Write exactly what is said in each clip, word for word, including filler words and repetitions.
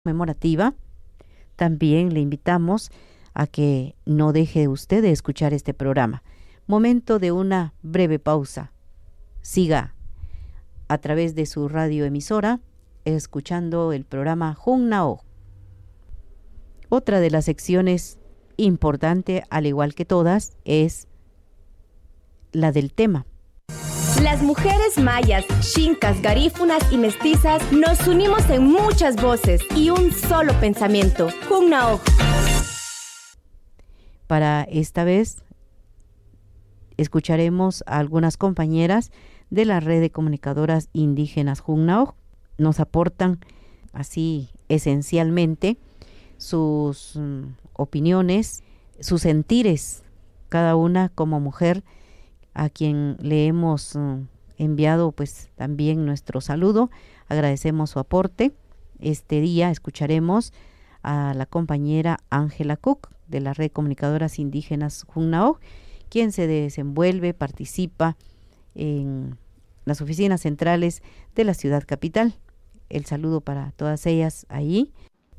conmemorativa. También le invitamos a que no deje usted de escuchar este programa. Momento de una breve pausa. Siga a través de su radioemisora escuchando el programa Junnao. Otra de las secciones importante, al igual que todas, es la del tema. Las mujeres mayas, xincas, garífunas y mestizas nos unimos en muchas voces y un solo pensamiento. Junnao. Para esta vez escucharemos a algunas compañeras de la red de comunicadoras indígenas Junnao. Nos aportan así esencialmente sus um, opiniones, sus sentires, cada una como mujer, a quien le hemos uh, enviado pues también nuestro saludo. Agradecemos su aporte. Este día escucharemos a la compañera Ángela Cook de la red de comunicadoras indígenas Junnao, quien se desenvuelve, participa en las oficinas centrales de la ciudad capital. El saludo para todas ellas ahí.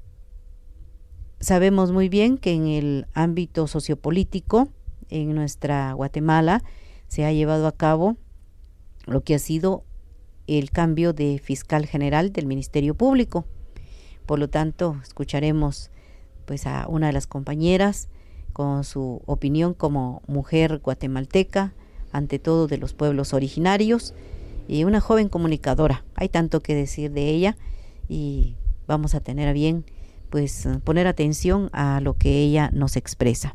Sabemos muy bien que en el ámbito sociopolítico en nuestra Guatemala se ha llevado a cabo lo que ha sido el cambio de fiscal general del Ministerio Público. Por lo tanto, escucharemos pues a una de las compañeras con su opinión como mujer guatemalteca, ante todo de los pueblos originarios, y una joven comunicadora. Hay tanto que decir de ella y vamos a tener a bien pues poner atención a lo que ella nos expresa.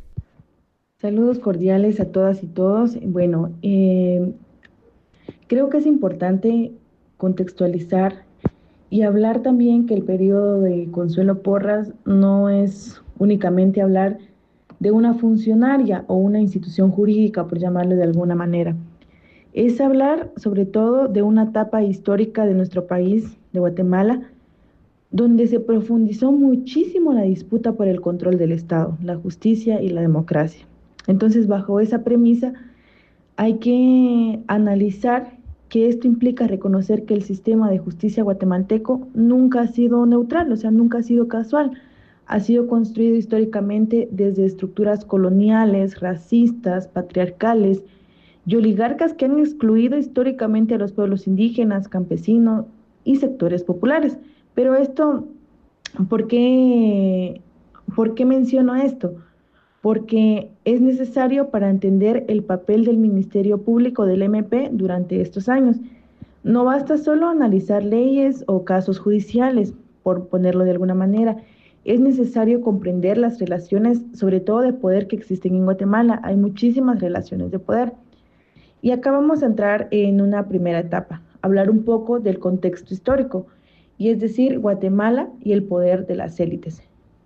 Saludos cordiales a todas y todos. Bueno, eh, creo que es importante contextualizar y hablar también que el periodo de Consuelo Porras no es únicamente hablar de una funcionaria o una institución jurídica, por llamarlo de alguna manera. Es hablar sobre todo de una etapa histórica de nuestro país, de Guatemala, donde se profundizó muchísimo la disputa por el control del Estado, la justicia y la democracia. Entonces, bajo esa premisa, hay que analizar que esto implica reconocer que el sistema de justicia guatemalteco nunca ha sido neutral, o sea, nunca ha sido casual. Ha sido construido históricamente desde estructuras coloniales, racistas, patriarcales y oligarcas que han excluido históricamente a los pueblos indígenas, campesinos y sectores populares. Pero esto, ¿por qué, ¿por qué menciono esto? Porque es necesario para entender el papel del Ministerio Público del M P durante estos años. No basta solo analizar leyes o casos judiciales, por ponerlo de alguna manera. Es necesario comprender las relaciones, sobre todo de poder, que existen en Guatemala. Hay muchísimas relaciones de poder. Y acá vamos a entrar en una primera etapa, hablar un poco del contexto histórico, y es decir, Guatemala y el poder de las élites.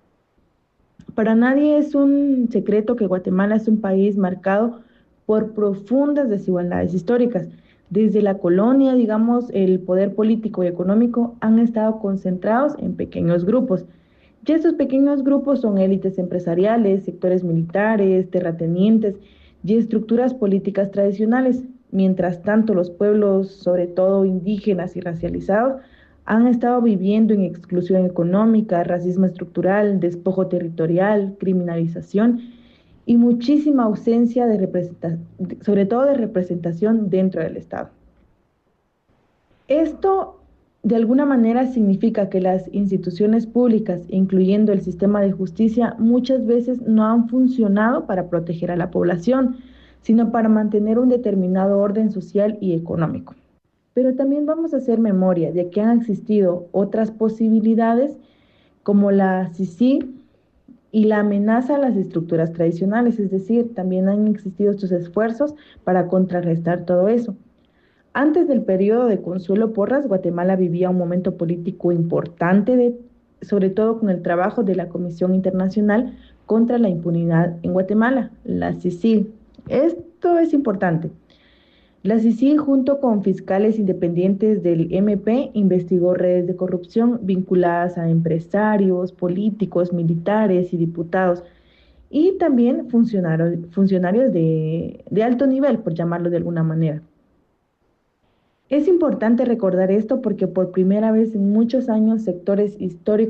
Para nadie es un secreto que Guatemala es un país marcado por profundas desigualdades históricas. Desde la colonia, digamos, el poder político y económico han estado concentrados en pequeños grupos. Y estos pequeños grupos son élites empresariales, sectores militares, terratenientes y estructuras políticas tradicionales. Mientras tanto, los pueblos, sobre todo indígenas y racializados, han estado viviendo en exclusión económica, racismo estructural, despojo territorial, criminalización y muchísima ausencia de representación, sobre todo de representación dentro del Estado. Esto de alguna manera significa que las instituciones públicas, incluyendo el sistema de justicia, muchas veces no han funcionado para proteger a la población, sino para mantener un determinado orden social y económico. Pero también vamos a hacer memoria de que han existido otras posibilidades como la C I C I y la amenaza a las estructuras tradicionales, es decir, también han existido estos esfuerzos para contrarrestar todo eso. Antes del periodo de Consuelo Porras, Guatemala vivía un momento político importante, de, sobre todo con el trabajo de la Comisión Internacional contra la Impunidad en Guatemala, la C I C I. Esto es importante. La C I C I, junto con fiscales independientes del M P, investigó redes de corrupción vinculadas a empresarios, políticos, militares y diputados, y también funcionarios, funcionarios de, de alto nivel, por llamarlo de alguna manera. Es importante recordar esto porque por primera vez en muchos años sectores históricos